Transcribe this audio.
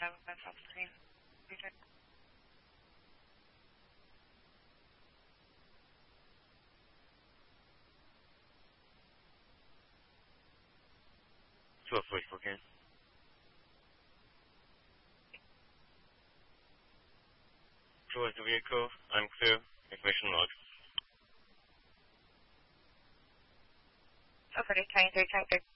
that's off screen. Okay. Towards the vehicle, I'm clear. Information log. Okay, 23, 23.